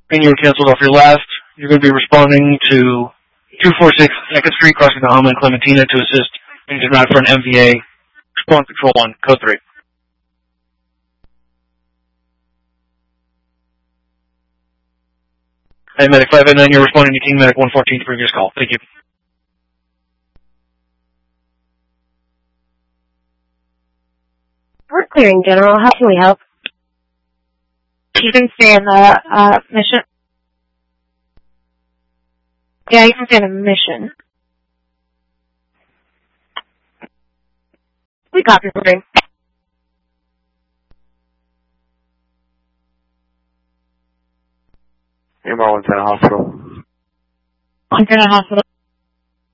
and you were canceled off your last. You're going to be responding to 246 2nd Street, crossing the Alma and Clementina to assist in denied for an MVA. Response Control 1, Code 3. Hey, Medic 589, you're responding to King Medic 114's previous call. Thank you. We're clearing, General. How can we help? You can stay in the mission. Yeah, you can stay in the mission. We copy for you. You're Montana Hospital. Montana Hospital.